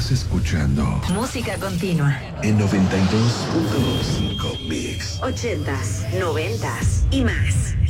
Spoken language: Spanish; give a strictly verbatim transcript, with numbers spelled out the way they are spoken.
Estás escuchando Música Continua en noventa y dos punto cinco Mix. Ochentas, noventas y más.